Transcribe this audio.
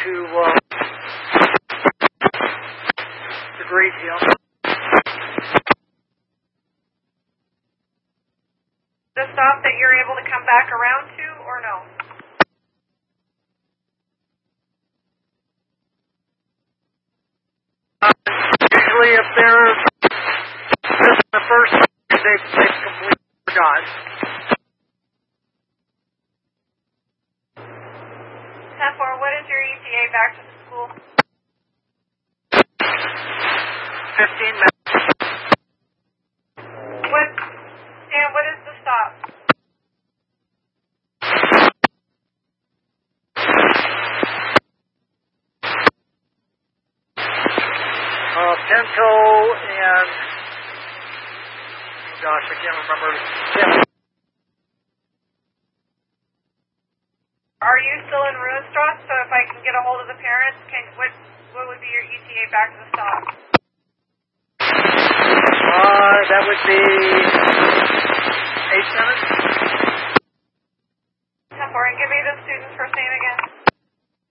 to greet him. The stop that you're able to come back around to, or no? Usually if they're just the first, they've completely forgot. 10-4, what is your ETA back to the school? 15 minutes. Dan, what is the stop? Pinto and, gosh, I can't remember. Are you still in Ruinstrasse? So if I can get a hold of the parents, what would be your ETA back to the stop? That would be 8 minutes.